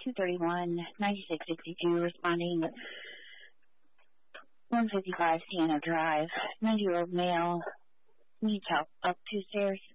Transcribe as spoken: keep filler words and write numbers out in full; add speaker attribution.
Speaker 1: two thirty-one, ninety-six sixty-two, responding one fifty-five Sienna Drive, ninety-year-old male, needs help up two stairs.